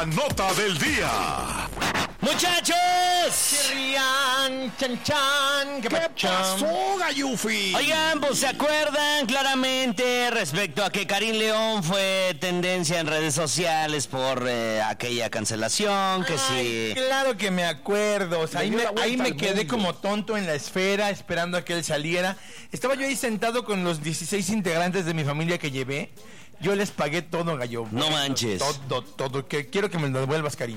La nota del día. ¡Muchachos! Chirrián, chan, chan. ¿Qué pasó, Gallufi? Oigan, pues se acuerdan claramente respecto a que Karim León fue tendencia en redes sociales por aquella cancelación, que sí. Claro que me acuerdo. O sea, ahí me quedé mundo. como tonto en la esfera esperando a que él saliera. Estaba yo ahí sentado con los 16 integrantes de mi familia que llevé. Yo les pagué todo, Gallo. No manches. Todo. Que quiero que me lo devuelvas, Karim.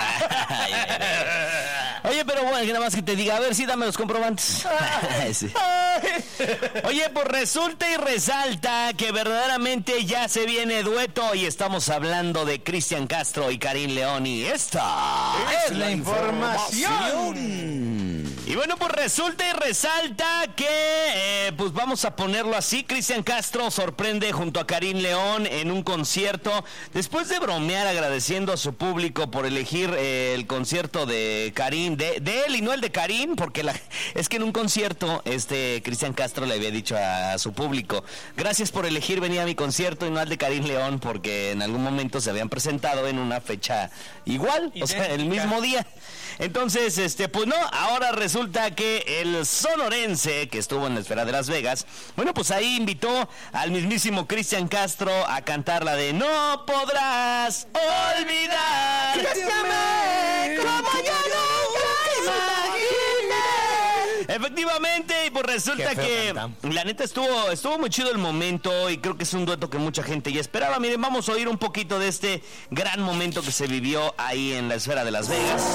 Oye, pero bueno, que nada más que te diga, a ver, sí, dame los comprobantes. Sí. Oye, pues resulta y resalta que verdaderamente ya se viene dueto y estamos hablando de Cristian Castro y Karim León y esta Es la información. Y bueno, pues resulta y resalta que, pues vamos a ponerlo así, Cristian Castro sorprende junto a Karim León en un concierto, después de bromear agradeciendo a su público por elegir el concierto de Karim, de él y no el de Karim, porque es que en un concierto Cristian Castro le había dicho a su público, gracias por elegir venir a mi concierto y no al de Karim León, porque en algún momento se habían presentado en una fecha igual, idéntica. O sea, el mismo día. Entonces, pues no, ahora resulta que el sonorense que estuvo en la esfera de Las Vegas, bueno, pues ahí invitó al mismísimo Cristian Castro a cantar la de No podrás olvidar. Bésame como yo nunca imaginé. Efectivamente, y pues resulta que la neta estuvo muy chido el momento y creo que es un dueto que mucha gente ya esperaba. Miren, vamos a oír un poquito de este gran momento que se vivió ahí en la esfera de Las Vegas.